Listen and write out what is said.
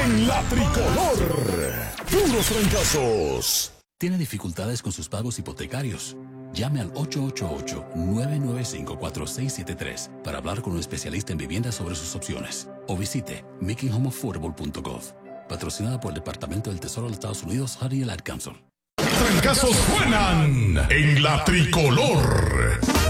en la tricolor. Puros fracasos. ¿Tiene dificultades con sus pagos hipotecarios? Llame al 888-995-4673 para hablar con un especialista en vivienda sobre sus opciones. O visite makinghomeaffordable.gov. Patrocinada por el Departamento del Tesoro de los Estados Unidos, HUD y el Ad Council. Trancazos suenan en la tricolor.